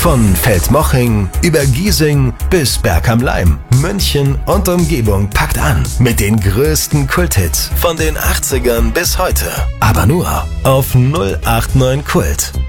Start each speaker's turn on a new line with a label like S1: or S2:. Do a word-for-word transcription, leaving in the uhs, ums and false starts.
S1: Von Feldmoching über Giesing bis Berg am Laim, München und Umgebung packt an mit den größten Kulthits von den achtzigern bis heute. Aber nur auf null acht neun Kult.